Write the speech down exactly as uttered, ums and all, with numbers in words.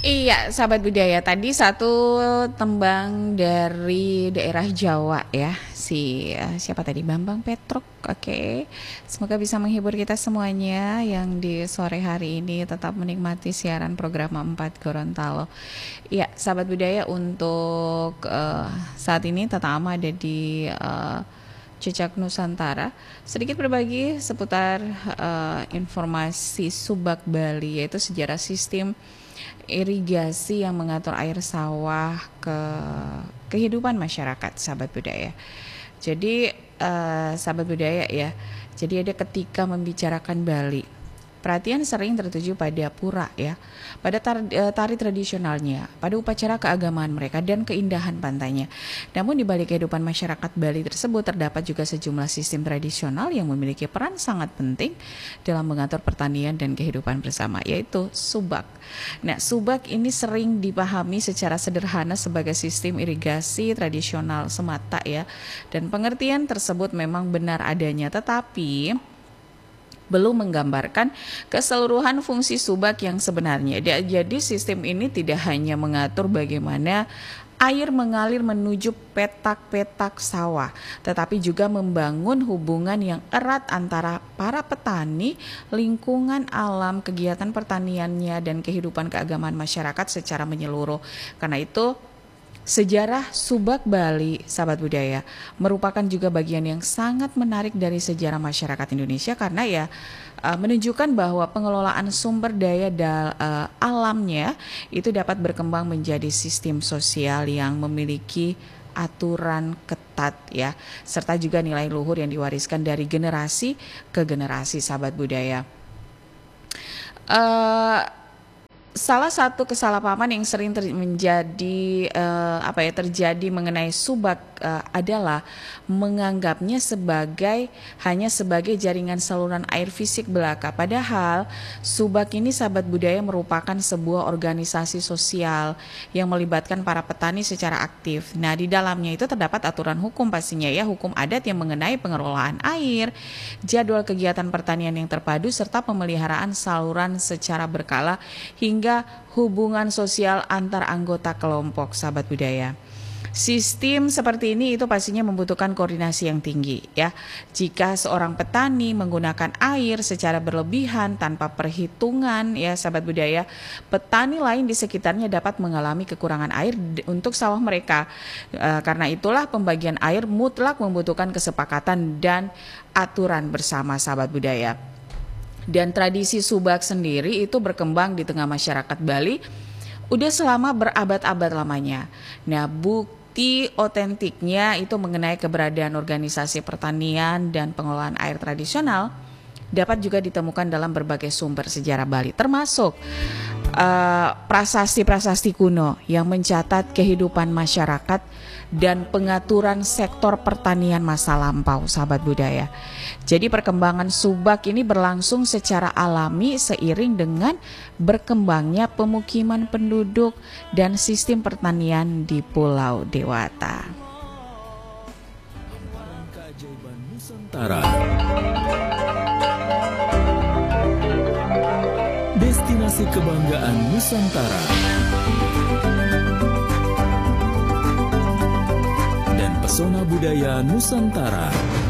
Iya, sahabat budaya. Tadi satu tembang dari daerah Jawa ya, si eh, siapa tadi? Bambang Petruk. Oke, semoga bisa menghibur kita semuanya yang di sore hari ini tetap menikmati siaran program empat Gorontalo. Iya, sahabat budaya, untuk eh, saat ini Tata Ama ada di eh, Jejak Nusantara, sedikit berbagi seputar eh, informasi Subak Bali, yaitu sejarah sistem irigasi yang mengatur air sawah ke kehidupan masyarakat, sahabat budaya. Jadi eh, sahabat budaya ya, jadi ada ketika membicarakan Bali, perhatian sering tertuju pada pura ya, pada tar, eh, tari tradisionalnya, pada upacara keagamaan mereka dan keindahan pantainya. Namun di balik kehidupan masyarakat Bali tersebut terdapat juga sejumlah sistem tradisional yang memiliki peran sangat penting dalam mengatur pertanian dan kehidupan bersama, yaitu subak. Nah, subak ini sering dipahami secara sederhana sebagai sistem irigasi tradisional semata ya. Dan pengertian tersebut memang benar adanya, tetapi belum menggambarkan keseluruhan fungsi subak yang sebenarnya. Jadi sistem ini tidak hanya mengatur bagaimana air mengalir menuju petak-petak sawah, tetapi juga membangun hubungan yang erat antara para petani, lingkungan alam, kegiatan pertaniannya, dan kehidupan keagamaan masyarakat secara menyeluruh. Karena itu, sejarah Subak Bali, sahabat budaya, merupakan juga bagian yang sangat menarik dari sejarah masyarakat Indonesia, karena ya uh, menunjukkan bahwa pengelolaan sumber daya da, uh, alamnya itu dapat berkembang menjadi sistem sosial yang memiliki aturan ketat ya, serta juga nilai luhur yang diwariskan dari generasi ke generasi, sahabat budaya. Uh, Salah satu kesalahpahaman yang sering ter- menjadi uh, apa ya terjadi mengenai subak uh, adalah menganggapnya sebagai hanya sebagai jaringan saluran air fisik belaka. Padahal subak ini, sahabat budaya, merupakan sebuah organisasi sosial yang melibatkan para petani secara aktif. Nah, di dalamnya itu terdapat aturan hukum pastinya ya, hukum adat yang mengenai pengelolaan air, jadwal kegiatan pertanian yang terpadu, serta pemeliharaan saluran secara berkala hingga hubungan sosial antar anggota kelompok, sahabat budaya. Sistem seperti ini itu pastinya membutuhkan koordinasi yang tinggi ya. Jika seorang petani menggunakan air secara berlebihan tanpa perhitungan ya, sahabat budaya, petani lain di sekitarnya dapat mengalami kekurangan air untuk sawah mereka. E, karena itulah pembagian air mutlak membutuhkan kesepakatan dan aturan bersama, sahabat budaya. Dan tradisi subak sendiri itu berkembang di tengah masyarakat Bali udah selama berabad-abad lamanya. Nah, bukti otentiknya itu mengenai keberadaan organisasi pertanian dan pengelolaan air tradisional dapat juga ditemukan dalam berbagai sumber sejarah Bali, termasuk uh, prasasti-prasasti kuno yang mencatat kehidupan masyarakat dan pengaturan sektor pertanian masa lampau, sahabat budaya. Jadi perkembangan subak ini berlangsung secara alami seiring dengan berkembangnya pemukiman penduduk dan sistem pertanian di Pulau Dewata. Keajaiban Nusantara. Destinasi kebanggaan Nusantara. Dan pesona budaya Nusantara.